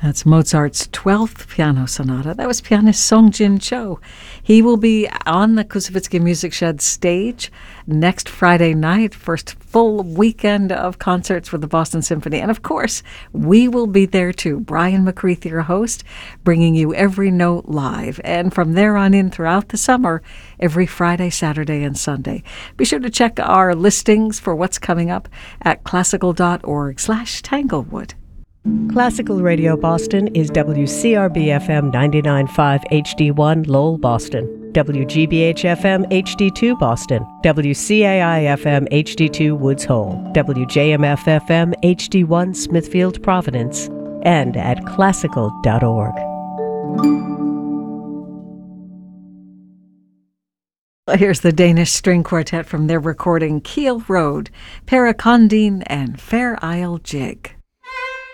That's Mozart's 12th Piano Sonata. That was pianist Song Jin Cho. He will be on the Koussevitzky Music Shed stage next Friday night, first full weekend of concerts for the Boston Symphony. And of course, we will be there too. Brian McCreath, your host, bringing you every note live. And from there on in throughout the summer, every Friday, Saturday, and Sunday. Be sure to check our listings for what's coming up at classical.org/Tanglewood. Classical Radio Boston is WCRB-FM 99.5 HD1 Lowell, Boston, WGBH-FM HD2 Boston, WCAI-FM HD2 Woods Hole, WJMF-FM HD1 Smithfield, Providence, and at classical.org. Here's the Danish String Quartet from their recording Kiel Road, Parakondine and Fair Isle Jig.